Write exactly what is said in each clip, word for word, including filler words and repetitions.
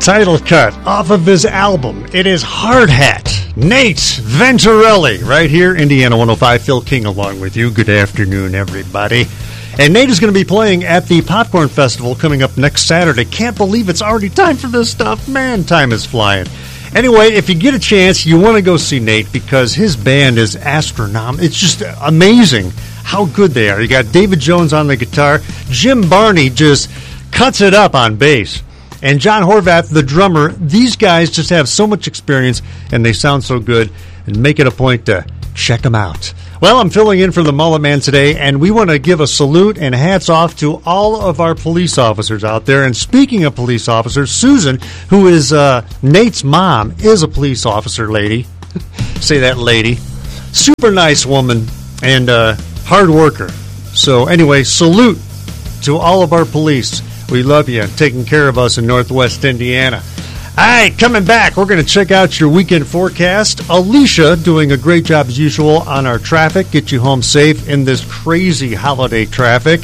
title cut off of his album. It is Hard Hat. Nate Venturelli, right here, Indiana one oh five. Phil King along with you. Good afternoon, everybody. And Nate is going to be playing at the Popcorn Festival coming up next Saturday. Can't believe it's already time for this stuff. Man, time is flying. Anyway, if you get a chance, you want to go see Nate because his band is astronomical. It's just amazing how good they are. You got David Jones on the guitar. Jim Barney just cuts it up on bass. And John Horvath, the drummer. These guys just have so much experience, and they sound so good. And make it a point to check them out. Well, I'm filling in for the Mullet Man today, and we want to give a salute and hats off to all of our police officers out there. And speaking of police officers, Susan, who is uh, Nate's mom, is a police officer lady. Say that, lady. Super nice woman and uh, hard worker. So anyway, salute to all of our police. We love you taking care of us in Northwest Indiana. All right, coming back, we're going to check out your weekend forecast. Alicia doing a great job as usual on our traffic. Get you home safe in this crazy holiday traffic.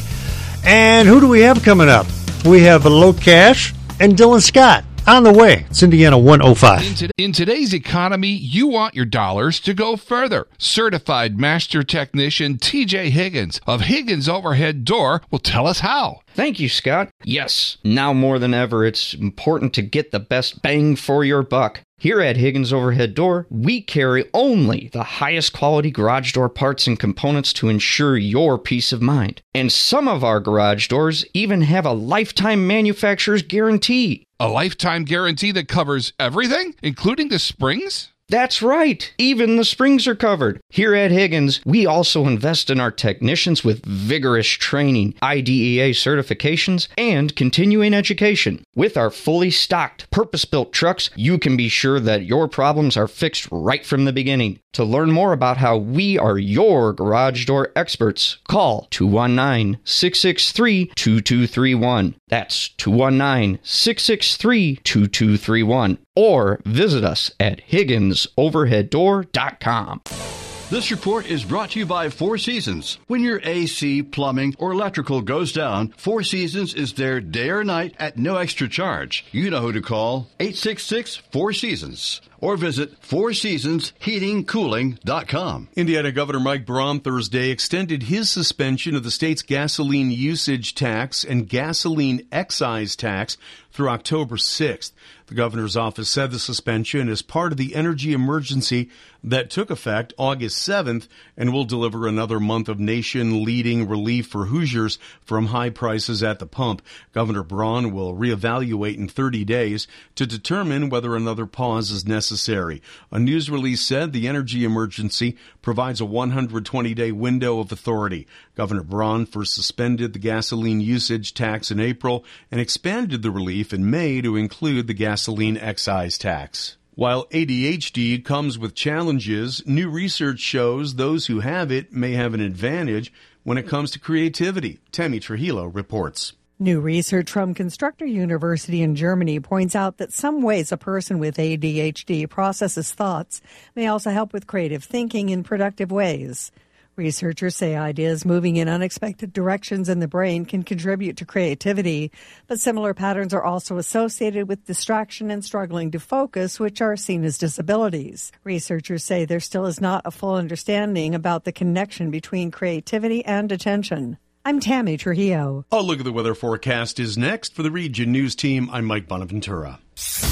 And who do we have coming up? We have Low Cash and Dylan Scott on the way. It's Indiana one oh five. In, to- in today's economy, you want your dollars to go further. Certified Master Technician T J Higgins of Higgins Overhead Door will tell us how. Thank you, Scott. Yes, now more than ever, it's important to get the best bang for your buck. Here at Higgins Overhead Door, we carry only the highest quality garage door parts and components to ensure your peace of mind. And some of our garage doors even have a lifetime manufacturer's guarantee. A lifetime guarantee that covers everything, including the springs? That's right. Even the springs are covered. Here at Higgins, we also invest in our technicians with vigorous training, I D E A certifications, and continuing education. With our fully stocked, purpose-built trucks, you can be sure that your problems are fixed right from the beginning. To learn more about how we are your garage door experts, call two one nine, six six three, two two three one. That's two one nine, six six three, two two three one. Or visit us at Higgins Overhead Door dot com. This report is brought to you by Four Seasons. When your A C, plumbing, or electrical goes down, Four Seasons is there day or night at no extra charge. You know who to call, eight six six, four seasons. Or visit four seasons heating cooling dot com. Indiana Governor Mike Braun Thursday extended his suspension of the state's gasoline usage tax and gasoline excise tax through October sixth. The governor's office said the suspension is part of the energy emergency that took effect August seventh and will deliver another month of nation-leading relief for Hoosiers from high prices at the pump. Governor Braun will reevaluate in thirty days to determine whether another pause is necessary. A news release said the energy emergency provides a one hundred twenty day window of authority. Governor Braun first suspended the gasoline usage tax in April and expanded the relief in May to include the gasoline excise tax. While A D H D comes with challenges, new research shows those who have it may have an advantage when it comes to creativity. Tammy Trujillo reports. New research from Constructor University in Germany points out that some ways a person with A D H D processes thoughts may also help with creative thinking in productive ways. Researchers say ideas moving in unexpected directions in the brain can contribute to creativity, but similar patterns are also associated with distraction and struggling to focus, which are seen as disabilities. Researchers say there still is not a full understanding about the connection between creativity and attention. I'm Tammy Trujillo. A look at the weather forecast is next. For the Region News Team, I'm Mike Bonaventura.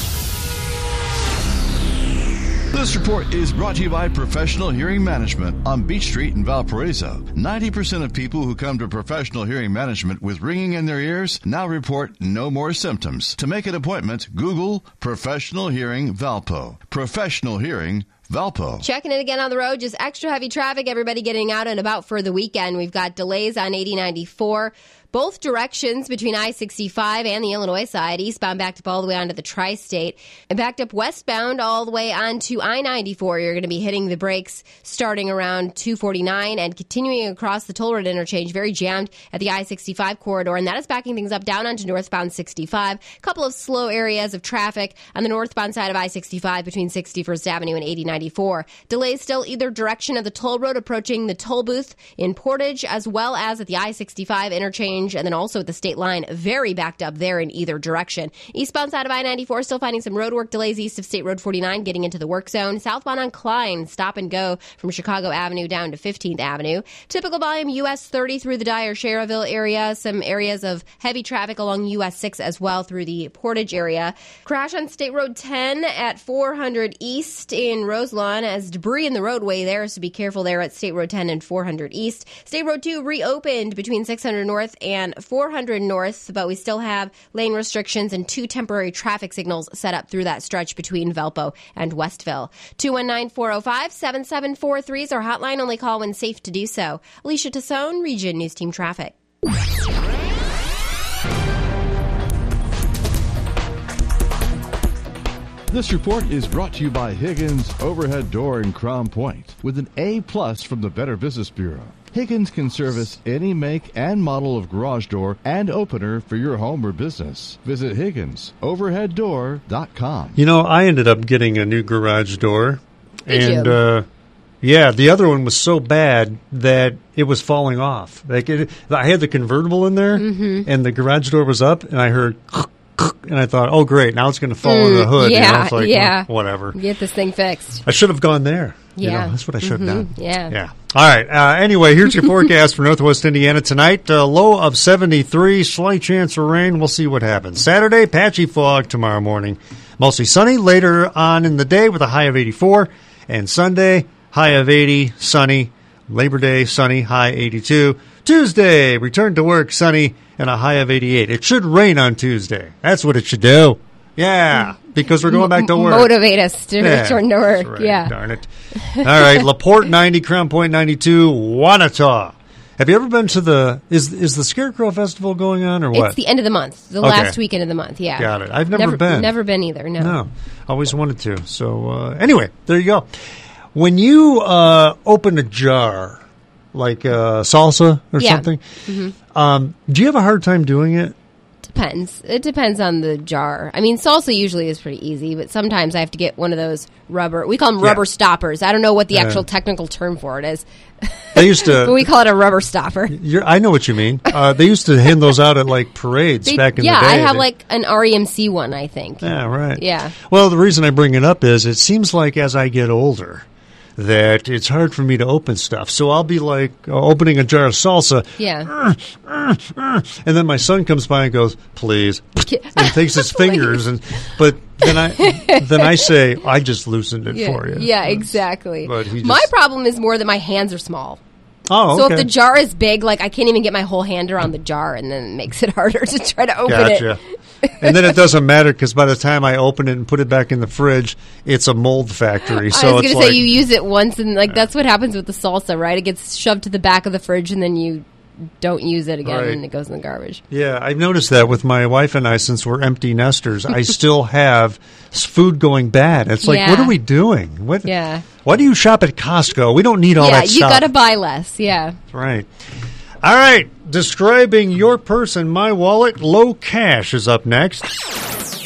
This report is brought to you by Professional Hearing Management on Beach Street in Valparaiso. ninety percent of people who come to Professional Hearing Management with ringing in their ears now report no more symptoms. To make an appointment, Google Professional Hearing Valpo. Professional Hearing Valpo. Checking it again on the road, just extra heavy traffic. Everybody getting out and about for the weekend. We've got delays on eighty ninety-four. Both directions between I sixty-five and the Illinois side, eastbound backed up all the way onto the tri-state, and backed up westbound all the way onto I ninety-four. You're going to be hitting the brakes starting around two forty-nine and continuing across the toll road interchange, very jammed at the I sixty-five corridor, and that is backing things up down onto northbound sixty-five. A couple of slow areas of traffic on the northbound side of I sixty-five between sixty-first Avenue and eighty ninety-four. Delays still either direction of the toll road approaching the toll booth in Portage, as well as at the I sixty-five interchange Range, and then also at the state line, very backed up there in either direction. Eastbound side of I ninety-four, still finding some roadwork delays east of State Road forty-nine, getting into the work zone. Southbound on Klein, stop and go from Chicago Avenue down to fifteenth Avenue. Typical volume U S thirty through the Dyer Schererville area. Some areas of heavy traffic along U S six as well through the Portage area. Crash on State Road ten at four hundred East in Roselawn as debris in the roadway there, so be careful there at State Road ten and four hundred East. State Road two reopened between six hundred North and four hundred North, but we still have lane restrictions and two temporary traffic signals set up through that stretch between Valpo and Westville. two one nine, four oh five, seven seven four three is our hotline. Only call when safe to do so. Alicia Tassone, Region News Team Traffic. This report is brought to you by Higgins Overhead Door in Crown Point with an A plus from the Better Business Bureau. Higgins can service any make and model of garage door and opener for your home or business. Visit Higgins Overhead Door dot com. You know, I ended up getting a new garage door. Did and you? uh yeah, the other one was so bad that it was falling off. Like it, I had the convertible in there, Mm-hmm. and the garage door was up, and I heard, and I thought, oh, great, now it's going to fall in the hood. yeah, you know? It's like, yeah. well, whatever. Get this thing fixed. I should have gone there. You Yeah. know, that's what I should have done. Yeah. Yeah. All right. Uh, anyway, here's your forecast for Northwest Indiana tonight. Uh, low of seventy-three, slight chance for rain. We'll see what happens. Saturday, patchy fog tomorrow morning. Mostly sunny later on in the day with a high of eighty-four. And Sunday, high of eighty, sunny. Labor Day, sunny, high eighty-two. Tuesday, return to work, sunny, and a high of eighty-eight. It should rain on Tuesday. That's what it should do. Yeah, because we're going back to work. Motivate us to Yeah, return to work. that's right, Yeah. darn it. All right, LaPorte ninety, Crown Point ninety-two, Wanata. Have you ever been to the, is is the Scarecrow Festival going on or what? It's the end of the month, the Okay. last weekend of the month, yeah. Got it. I've never, Never been. Never been either, no. No, always wanted to. So uh, anyway, there you go. When you uh, open a jar, like uh, salsa or Yeah. something, um, do you have a hard time doing it? Depends. It depends on the jar. I mean, salsa usually is pretty easy, but sometimes I have to get one of those rubber, we call them Yeah. rubber stoppers. I don't know what the Yeah. actual technical term for it is, They used but to. we call it a rubber stopper. You're, I know what you mean. Uh, they used to hand those out at like parades They- back in yeah, the day. I have They- like an R E M C one, I think. Yeah, right. Yeah. Well, the reason I bring it up is it seems like as I get older that it's hard for me to open stuff. So I'll be like uh, opening a jar of salsa, Yeah. and then my son comes by and goes, "Please," and takes his fingers, and but then I then I say, "I just loosened it Yeah, for you." yeah, exactly. But he My just- problem is more that my hands are small. Oh, So okay. if the jar is big, like I can't even get my whole hand around the jar, and then it makes it harder to try to open Gotcha. it. And then it doesn't matter because by the time I open it and put it back in the fridge, it's a mold factory. So I was it's going to like, say you use it once, and like that's what happens with the salsa, right? It gets shoved to the back of the fridge, and then you don't use it again, Right. and it goes in the garbage. yeah, I've noticed that with my wife and I, since we're empty nesters, I still have s- food going bad. It's like, Yeah. what are we doing? What, Yeah. Why do you shop at Costco? We don't need all yeah, that you stuff. got to buy less. Yeah. Right. All right. Describing your purse and my wallet, low cash is up next.